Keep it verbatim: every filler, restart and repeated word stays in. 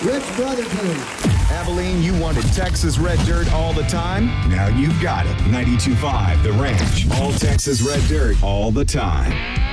Rich Brotherton. Abilene, you wanted Texas Red Dirt all the time? Now you've got it. ninety-two point five The Ranch. All Texas Red Dirt all the time.